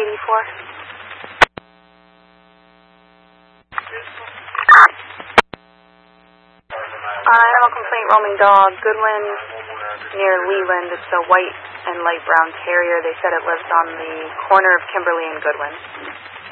Animal complaint, roaming dog, Goodwin, near Leland. It's a white and light brown terrier. They said it lives on the corner of Kimberly and Goodwin.